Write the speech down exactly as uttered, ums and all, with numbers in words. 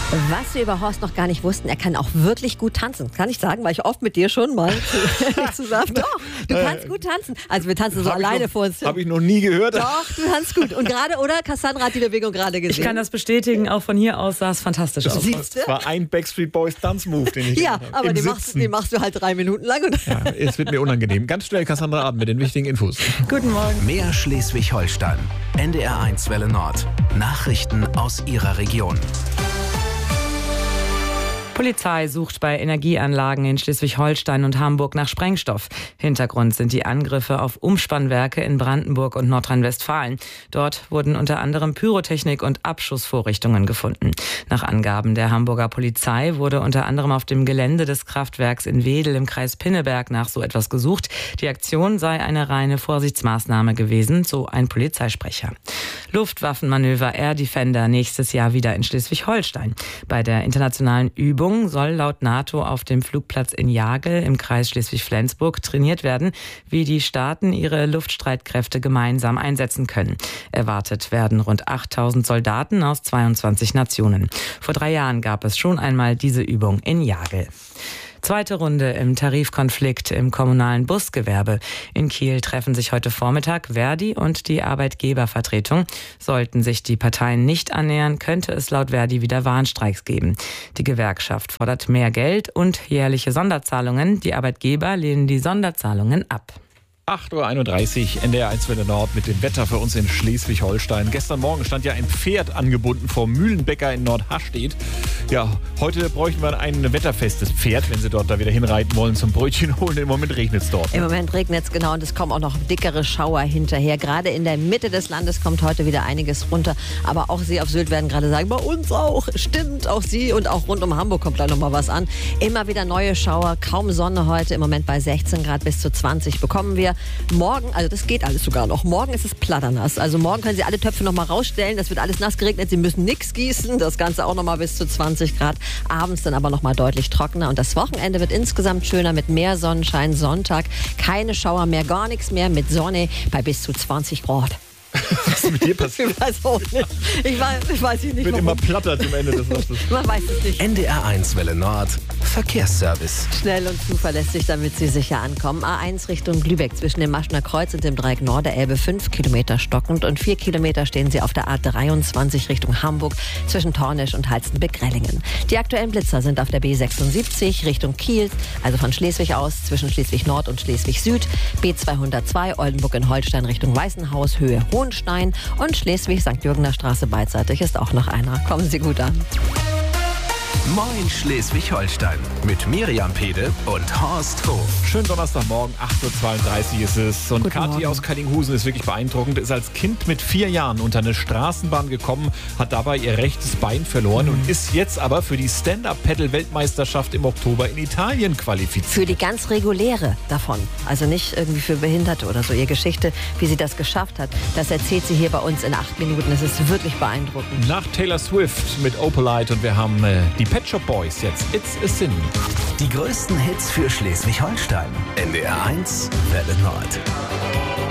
Was wir über Horst noch gar nicht wussten, er kann auch wirklich gut tanzen. Kann ich sagen, weil ich oft mit dir schon mal zusammen. Doch, du kannst gut tanzen. Also wir tanzen so Hab alleine noch, vor uns. Habe ich noch nie gehört. Doch, du tanzt gut. Und gerade, oder? Cassandra hat die Bewegung gerade gesehen. Ich kann das bestätigen, auch von hier aus sah es fantastisch aus. Siehst du? Das war ein Backstreet Boys Tanzmove, den ich Ja, gemacht habe. aber Im den machst, Sitzen. den machst du halt drei Minuten lang. Und Ja, es wird mir unangenehm. Ganz schnell Cassandra Abend mit den wichtigen Infos. Guten Morgen. Mehr Schleswig-Holstein. N D R eins Welle Nord. Nachrichten aus Ihrer Region. Polizei sucht bei Energieanlagen in Schleswig-Holstein und Hamburg nach Sprengstoff. Hintergrund sind die Angriffe auf Umspannwerke in Brandenburg und Nordrhein-Westfalen. Dort wurden unter anderem Pyrotechnik und Abschussvorrichtungen gefunden. Nach Angaben der Hamburger Polizei wurde unter anderem auf dem Gelände des Kraftwerks in Wedel im Kreis Pinneberg nach so etwas gesucht. Die Aktion sei eine reine Vorsichtsmaßnahme gewesen, so ein Polizeisprecher. Luftwaffenmanöver Air Defender nächstes Jahr wieder in Schleswig-Holstein. Bei der internationalen Übung soll laut NATO auf dem Flugplatz in Jagel im Kreis Schleswig-Flensburg trainiert werden, wie die Staaten ihre Luftstreitkräfte gemeinsam einsetzen können. Erwartet werden rund achttausend Soldaten aus zweiundzwanzig Nationen. Vor drei Jahren gab es schon einmal diese Übung in Jagel. Zweite Runde im Tarifkonflikt im kommunalen Busgewerbe. In Kiel treffen sich heute Vormittag Verdi und die Arbeitgebervertretung. Sollten sich die Parteien nicht annähern, könnte es laut Verdi wieder Warnstreiks geben. Die Gewerkschaft fordert mehr Geld und jährliche Sonderzahlungen. Die Arbeitgeber lehnen die Sonderzahlungen ab. acht Uhr einunddreißig, N D R eins Welle Nord mit dem Wetter für uns in Schleswig-Holstein. Gestern Morgen stand ja ein Pferd angebunden vor Mühlenbecker in Nordhastedt. Ja, heute bräuchten wir ein wetterfestes Pferd, wenn Sie dort da wieder hinreiten wollen zum Brötchen holen. Im Moment regnet es dort. im Moment regnet es genau und es kommen auch noch dickere Schauer hinterher. Gerade in der Mitte des Landes kommt heute wieder einiges runter. Aber auch Sie auf Sylt werden gerade sagen, bei uns auch. Stimmt, auch Sie und auch rund um Hamburg kommt da noch mal was an. Immer wieder neue Schauer, kaum Sonne heute. Im Moment bei sechzehn Grad bis zu zwanzig bekommen wir. Morgen, also das geht alles sogar noch. Morgen ist es platternass. Also morgen können Sie alle Töpfe noch mal rausstellen. Das wird alles nass geregnet. Sie müssen nichts gießen. Das Ganze auch noch mal bis zu zwanzig Grad. Abends dann aber noch mal deutlich trockener. Und das Wochenende wird insgesamt schöner mit mehr Sonnenschein. Sonntag keine Schauer mehr, gar nichts mehr mit Sonne bei bis zu zwanzig Grad. Was ist mit dir passiert? Ich weiß auch nicht. Ich weiß, ich weiß nicht, Wird warum. immer platter zum Ende des Satzes. Man weiß es nicht. N D R eins Welle Nord. Verkehrsservice. Schnell und zuverlässig, damit Sie sicher ankommen. A eins Richtung Lübeck zwischen dem Maschner Kreuz und dem Dreieck Norderelbe fünf Kilometer stockend und vier Kilometer stehen Sie auf der A dreiundzwanzig Richtung Hamburg zwischen Tornisch und Halstenbeck-Rellingen. Die aktuellen Blitzer sind auf der B sechsundsiebzig Richtung Kiel, also von Schleswig aus zwischen Schleswig-Nord und Schleswig-Süd, B zweihundertzwei Oldenburg in Holstein Richtung Weißenhaus, Höhe Hohenstein und Schleswig-Sankt Jürgener Straße beidseitig ist auch noch einer. Kommen Sie gut an. Moin Schleswig-Holstein. Mit Miriam Pede und Horst Hof. Schönen Donnerstagmorgen, acht Uhr zweiunddreißig ist es. Und Guten Kathi Morgen. aus Kellinghusen ist wirklich beeindruckend. Ist als Kind mit vier Jahren unter eine Straßenbahn gekommen, hat dabei ihr rechtes Bein verloren Mhm. und ist jetzt aber für die Stand-Up-Paddle-Weltmeisterschaft im Oktober in Italien qualifiziert. Für die ganz reguläre davon, also nicht irgendwie für Behinderte oder so. Ihre Geschichte, wie sie das geschafft hat, das erzählt sie hier bei uns in acht Minuten. Es ist wirklich beeindruckend. Nach Taylor Swift mit Opalite und wir haben äh, die Pet Shop Boys jetzt. It's a Sin. Die größten Hits für Schleswig-Holstein. N D R eins Welle Nord.